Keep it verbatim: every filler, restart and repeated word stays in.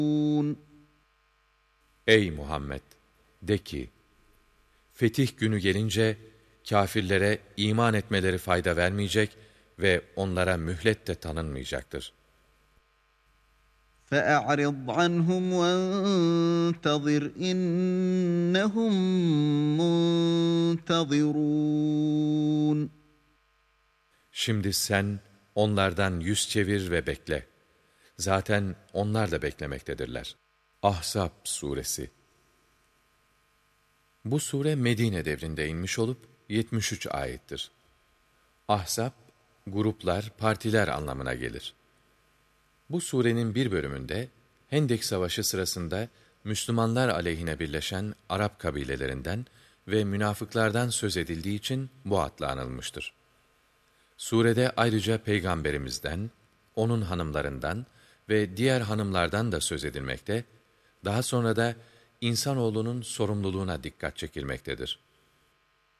Ey Muhammed! De ki, fetih günü gelince, kâfirlere iman etmeleri fayda vermeyecek ve onlara mühlet de tanınmayacaktır. فَأَعْرِضْ عَنْهُمْ وَانْتَظِرْ إِنَّهُمْ مُنْتَظِرُونَ Şimdi sen onlardan yüz çevir ve bekle. Zaten onlar da beklemektedirler. Ahzab Suresi. Bu sure Medine devrinde inmiş olup yetmiş üç ayettir. Ahzab, gruplar, partiler anlamına gelir. Bu surenin bir bölümünde Hendek Savaşı sırasında Müslümanlar aleyhine birleşen Arap kabilelerinden ve münafıklardan söz edildiği için bu adla anılmıştır. Surede ayrıca Peygamberimizden, onun hanımlarından ve diğer hanımlardan da söz edilmekte, daha sonra da insanoğlunun sorumluluğuna dikkat çekilmektedir.